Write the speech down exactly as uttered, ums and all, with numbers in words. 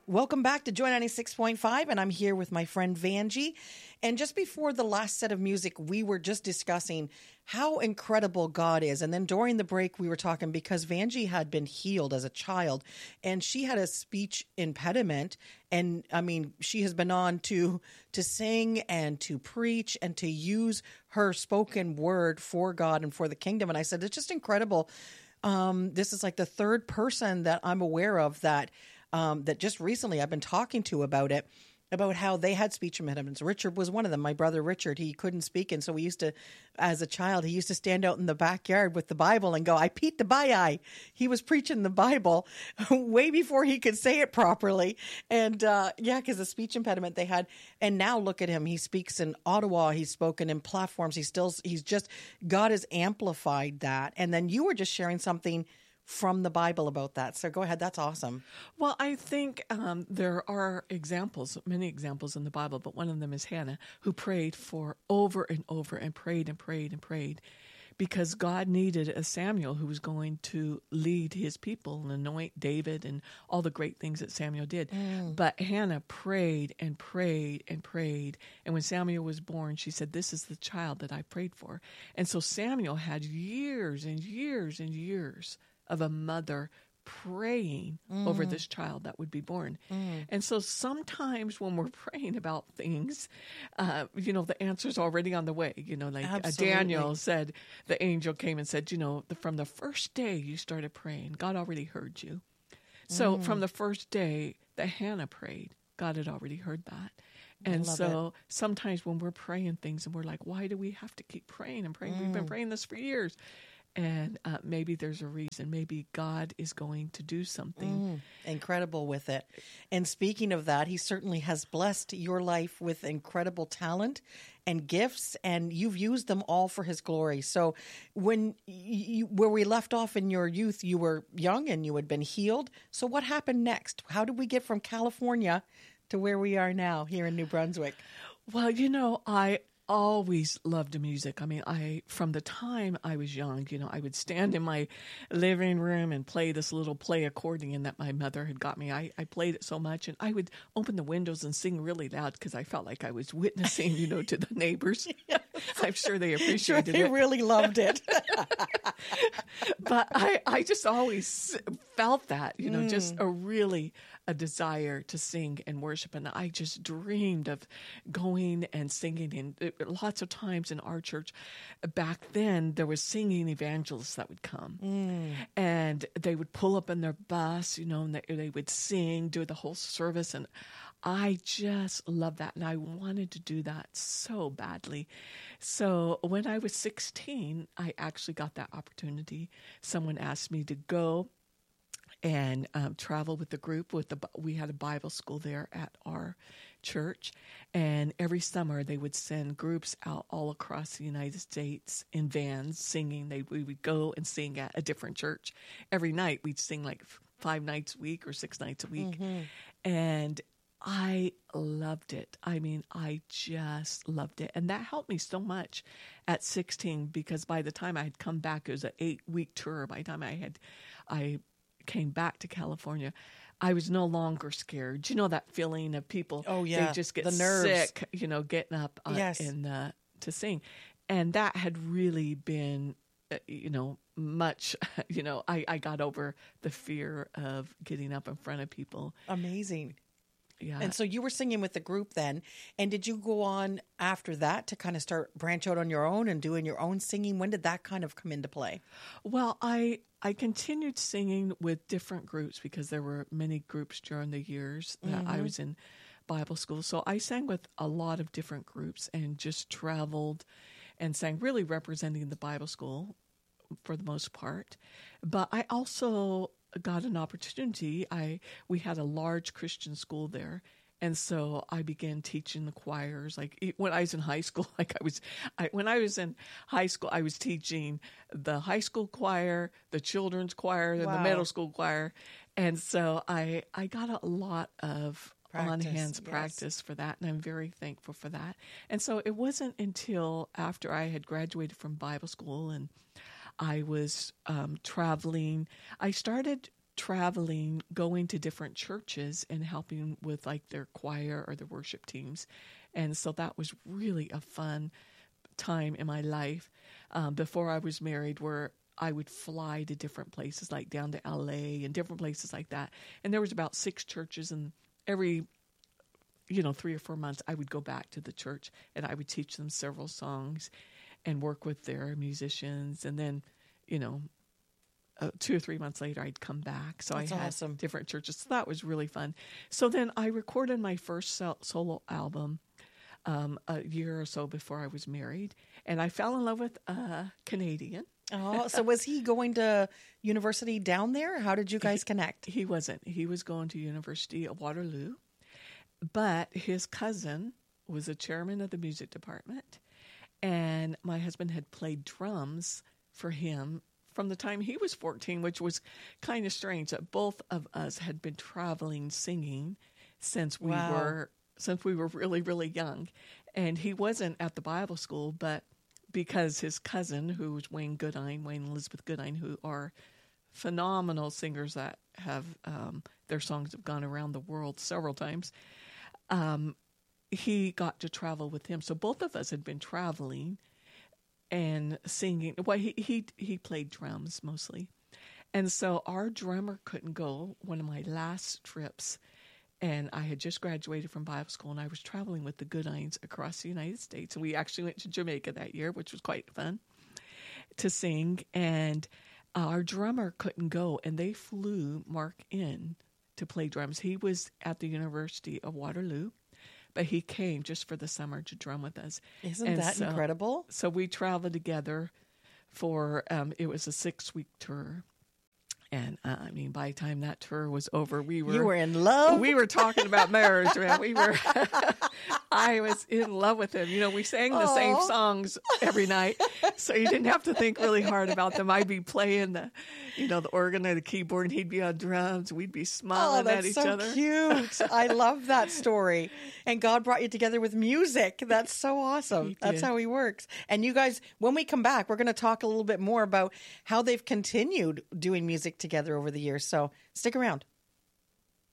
Welcome back to Joy ninety-six point five, and I'm here with my friend Vanjie. And just before the last set of music, we were just discussing how incredible God is. And then during the break, we were talking because Vanjie had been healed as a child, and she had a speech impediment. And I mean, she has been on to to sing and to preach and to use her spoken word for God and for the kingdom. And I said, it's just incredible. Um, this is like the third person that I'm aware of that Um, that just recently I've been talking to about it, about how they had speech impediments. Richard was one of them. My brother Richard, he couldn't speak. And so we used to, as a child, he used to stand out in the backyard with the Bible and go, I Pete the Bai. He was preaching the Bible way before he could say it properly. And uh, yeah, because the speech impediment they had. And now look at him. He speaks in Ottawa. He's spoken in platforms. He's still, he's just, God has amplified that. And then you were just sharing something from the Bible about that. So go ahead. That's awesome. Well, I think um, there are examples, many examples in the Bible, but one of them is Hannah, who prayed for over and over and prayed and prayed and prayed because God needed a Samuel who was going to lead his people and anoint David and all the great things that Samuel did. Mm. But Hannah prayed and prayed and prayed. And when Samuel was born, she said, this is the child that I prayed for. And so Samuel had years and years and years of a mother praying mm. over this child that would be born. Mm. And so sometimes when we're praying about things, uh, you know, the answer's already on the way. You know, like uh, Daniel said, the angel came and said, you know, the, from the first day you started praying, God already heard you. So mm. from the first day that Hannah prayed, God had already heard that. And so it. sometimes when we're praying things and we're like, why do we have to keep praying and praying? Mm. We've been praying this for years. And uh, maybe there's a reason. Maybe God is going to do something mm, incredible with it. And speaking of that, he certainly has blessed your life with incredible talent and gifts, and you've used them all for his glory. So when you, where we left off in your youth, you were young and you had been healed. So what happened next? How did we get from California to where we are now here in New Brunswick? Well, you know, I always loved music. I mean, I from the time I was young, you know, I would stand in my living room and play this little play accordion that my mother had got me. I, I played it so much, and I would open the windows and sing really loud because I felt like I was witnessing, you know, to the neighbors. I'm sure they appreciated sure, it. They really loved it. But I, I just always felt that, you know, mm. just a really a desire to sing and worship. And I just dreamed of going and singing. And lots of times in our church back then, there was singing evangelists that would come. Mm. And they would pull up in their bus, you know, and they, they would sing, do the whole service. And I just loved that. And I wanted to do that so badly. So when I was sixteen, I actually got that opportunity. Someone asked me to go and um, travel with the group. With the we had a Bible school there at our church, and every summer they would send groups out all across the United States in vans singing. They we would go and sing at a different church every night. We'd sing like five nights a week or six nights a week, mm-hmm. and I loved it. I mean, I just loved it. And that helped me so much at sixteen, because by the time I had come back, it was an eight week tour. By the time I had, I came back to California, I was no longer scared. You know, that feeling of people, oh yeah, they just get the nerves. sick, you know, getting up uh, yes. and uh, to sing. And that had really been, uh, you know, much, you know, I, I got over the fear of getting up in front of people. Amazing. Yeah. And so you were singing with the group then, and did you go on after that to kind of start branch out on your own and doing your own singing? When did that kind of come into play? Well, I I continued singing with different groups because there were many groups during the years that mm-hmm. I was in Bible school. So I sang with a lot of different groups and just traveled and sang, really representing the Bible school for the most part. But I also got an opportunity. I we had a large Christian school there, and so I began teaching the choirs. Like when I was in high school, like I was, I, when I was in high school, I was teaching the high school choir, the children's choir, and wow. the middle school choir, and so I I got a lot of practice, on hands yes. practice for that, and I'm very thankful for that. And so it wasn't until after I had graduated from Bible school and I was um, traveling. I started traveling, going to different churches and helping with like their choir or their worship teams. And so that was really a fun time in my life um, before I was married, where I would fly to different places, like down to L A and different places like that. And there was about six churches, and every, you know, three or four months, I would go back to the church and I would teach them several songs and work with their musicians. And then, you know, uh, two or three months later, I'd come back. So That's I had awesome. different churches. So that was really fun. So then I recorded my first sol- solo album um, a year or so before I was married. And I fell in love with a Canadian. Oh, so was he going to university down there? How did you guys connect? He wasn't. He was going to University of Waterloo. But his cousin was a chairman of the music department. And my husband had played drums for him from the time he was fourteen, which was kind of strange that both of us had been traveling singing since we Wow. were since we were really, really young. And he wasn't at the Bible school, but because his cousin, who was Wayne Goodine, Wayne and Elizabeth Goodine, who are phenomenal singers that have um, their songs have gone around the world several times, um, he got to travel with him. So both of us had been traveling and singing. Well, he he he played drums mostly, and so our drummer couldn't go one of my last trips. And I had just graduated from Bible school, and I was traveling with the Goodines across the United States. And we actually went to Jamaica that year, which was quite fun to sing. And our drummer couldn't go, and they flew Mark in to play drums. He was at the University of Waterloo, but he came just for the summer to drum with us. Isn't And that so- incredible? So we traveled together for, um, it was a six-week tour. And uh, I mean, by the time that tour was over, we were You were in love? we were talking about marriage, man. We were. I was in love with him. You know, we sang the same Aw. songs every night, so you didn't have to think really hard about them. I'd be playing the, you know, the organ or the keyboard, and he'd be on drums. We'd be Oh, smiling at that's each so other. cute. I love that story. And God brought you together with music. That's so awesome. He That's did. how he works. And you guys, when we come back, we're going to talk a little bit more about how they've continued doing music together over the years. So stick around.